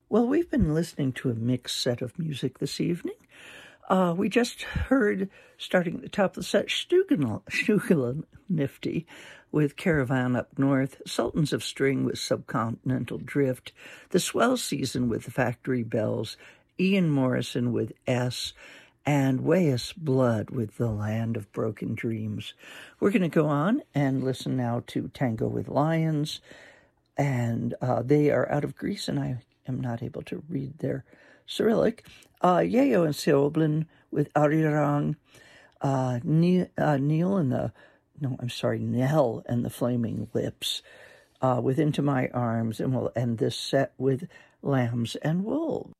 Well, we've been listening to a mixed set of music this evening. We just heard, starting at the top of the set, Stugel Nifty with Caravan Up North, Sultans of String with Subcontinental Drift, The Swell Season with the Factory Bells, Ian Morrison with S, and Weyes Blood with The Land of Broken Dreams. We're going to go on and listen now to Tango with Lions, and they are out of Greece, and I am not able to read their Cyrillic. Yayo and Seoblin with Arirang, Nell and the Flaming Lips with Into My Arms, and we'll end this set with Lambs and Wolves.